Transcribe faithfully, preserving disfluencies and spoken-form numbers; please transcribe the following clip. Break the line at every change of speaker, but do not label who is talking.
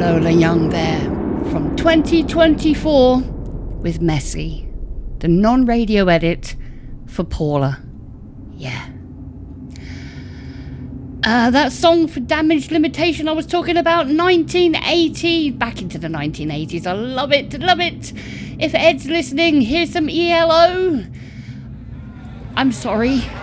Lola Young there from twenty twenty-four with Messy, the non-radio edit for Paula. Yeah. Uh, that song for Damage Limitation I was talking about, nineteen eighty, back into the nineteen eighties. I love it, love it. If Ed's listening, here's some E L O. I'm sorry.